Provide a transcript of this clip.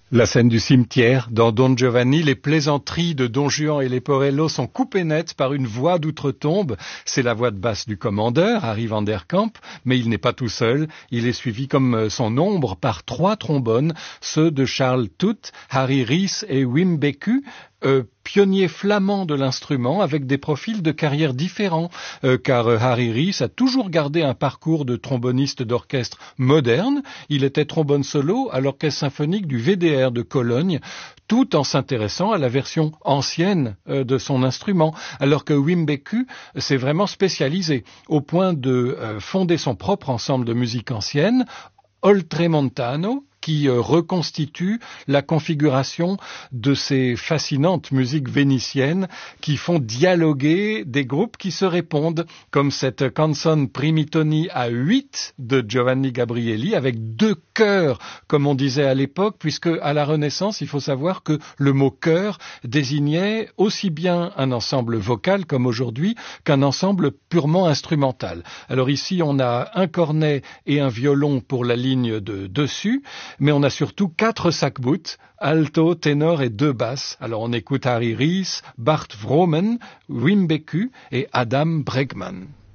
La scène du cimetière. Dans Don Giovanni, les plaisanteries de Don Juan et Leporello sont coupées nettes par une voix d'outre-tombe. C'est la voix de basse du commandeur, Harry van der Kamp, mais il n'est pas tout seul. Il est suivi comme son ombre par 3 trombones, ceux de Charles Tutt, Harry Rees et Wim Beku, pionniers flamands de l'instrument avec des profils de carrière différents, car Harry Rees a toujours gardé un parcours de tromboniste d'orchestre moderne. Il était trombone solo à l'orchestre symphonique du VDR de Cologne, tout en s'intéressant à la version ancienne de son instrument, alors que Wim Beku s'est vraiment spécialisé au point de fonder son propre ensemble de musique ancienne, Oltremontano, qui reconstitue la configuration de ces fascinantes musiques vénitiennes qui font dialoguer des groupes qui se répondent, comme cette Canzone Primitoni à 8 de Giovanni Gabrieli, avec 2 chœurs, comme on disait à l'époque, puisque à la Renaissance, il faut savoir que le mot chœur désignait aussi bien un ensemble vocal, comme aujourd'hui, qu'un ensemble purement instrumental. Alors ici, on a un cornet et un violon pour la ligne de dessus, mais on a surtout 4 sac-bouts, alto, ténor et 2 basses. Alors on écoute Harry Rees, Bart Vroomen, Wim Beku et Adam Bregman.